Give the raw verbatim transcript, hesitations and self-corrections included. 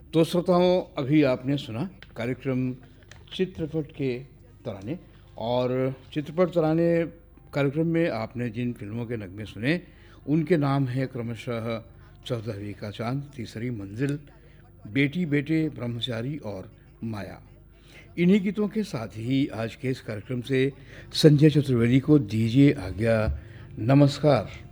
तो श्रोताओं, अभी आपने सुना कार्यक्रम चित्रपट के तराने। और चित्रपट तराने कार्यक्रम में आपने जिन फिल्मों के नगमे सुने उनके नाम हैं क्रमशः चौदहवीं का चांद, तीसरी मंजिल, बेटी बेटे, ब्रह्मचारी और माया। इन्हीं गीतों के साथ ही आज के इस कार्यक्रम से संजय चतुर्वेदी को दीजिए आज्ञा। नमस्कार।